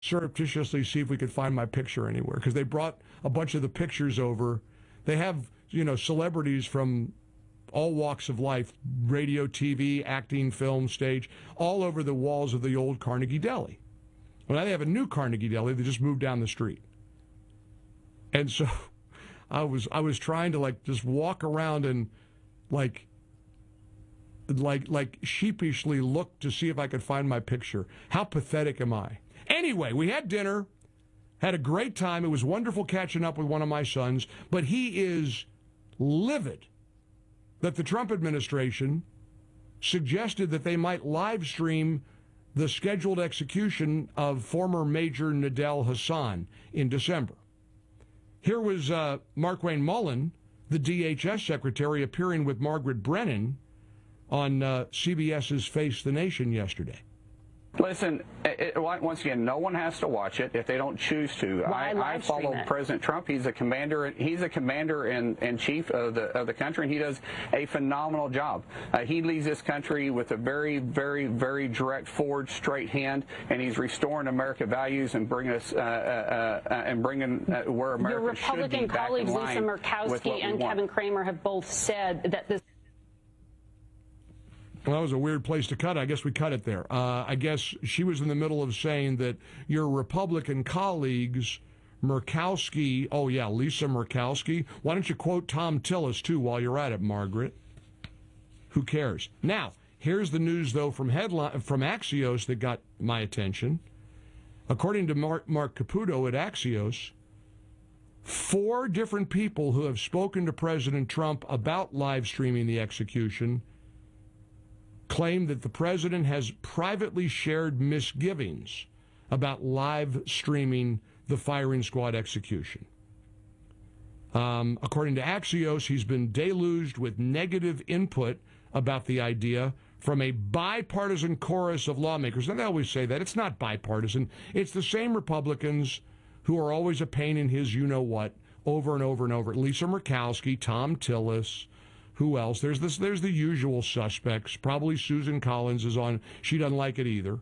surreptitiously see if we could find my picture anywhere, because they brought a bunch of the pictures over. They have, celebrities from all walks of life, radio, TV, acting, film, stage, all over the walls of the old Carnegie Deli. Well, now they have a new Carnegie Deli. They just moved down the street. And so I was trying to just walk around and like sheepishly look to see if I could find my picture. How pathetic am I? Anyway, we had dinner, had a great time. It was wonderful catching up with one of my sons, but he is livid that the Trump administration suggested that they might live stream the scheduled execution of former Major Nidal Hasan in December. Here was Markwayne Mullin, the DHS secretary, appearing with Margaret Brennan on CBS's Face the Nation yesterday. Listen, once again, no one has to watch it if they don't choose to. I follow President Trump. He's a commander. He's a commander in chief of the country, and he does a phenomenal job. He leads this country with a very, very, very direct, forward, straight hand, and he's restoring American values and bringing us where America Your Republican should be back in colleagues, line Lisa Murkowski and Kevin Cramer, have both said that this. Well, that was a weird place to cut. I guess we cut it there. I guess she was in the middle of saying that your Republican colleagues, Murkowski, Lisa Murkowski. Why don't you quote Tom Tillis, too, while you're at it, Margaret? Who cares? Now, here's the news, though, from Axios that got my attention. According to Mark Caputo at Axios, 4 different people who have spoken to President Trump about live streaming the execution claim that the president has privately shared misgivings about live streaming the firing squad execution. According to Axios, he's been deluged with negative input about the idea from a bipartisan chorus of lawmakers. And they always say that. It's not bipartisan. It's the same Republicans who are always a pain in his you-know-what over and over and over. Lisa Murkowski, Tom Tillis. Who else? There's the usual suspects. Probably Susan Collins is on. She doesn't like it either.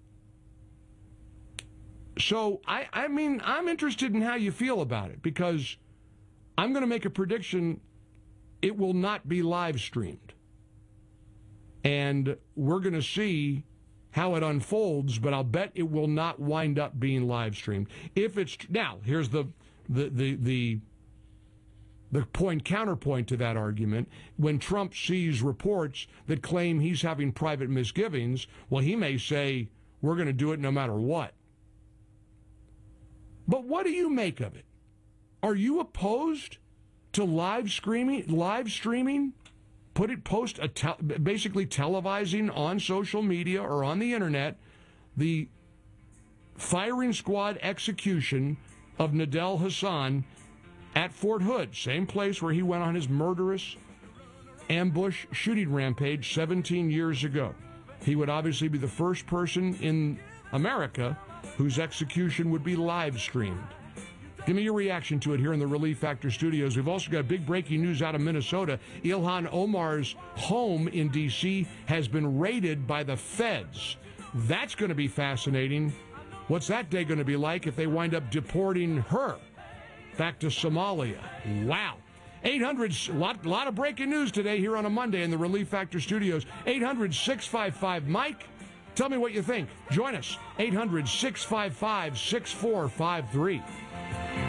So, I mean, I'm interested in how you feel about it, because I'm going to make a prediction. It will not be live streamed. And we're going to see how it unfolds, but I'll bet it will not wind up being live streamed. If it's now, here's the counterpoint to that argument. When Trump sees reports that claim he's having private misgivings, well, he may say, we're going to do it no matter what. But what do you make of it? Are you opposed to live streaming? Basically televising on social media or on the internet the firing squad execution of Nidal Hasan at Fort Hood, same place where he went on his murderous ambush shooting rampage 17 years ago. He would obviously be the first person in America whose execution would be live streamed. Give me your reaction to it here in the Relief Factor studios. We've also got big breaking news out of Minnesota. Ilhan Omar's home in D.C. has been raided by the feds. That's going to be fascinating. What's that day going to be like if they wind up deporting her back to Somalia? Wow. 800, lot of breaking news today here on a Monday in the Relief Factor studios. 800-655-MIKE. Tell me what you think. Join us. 800-655-6453.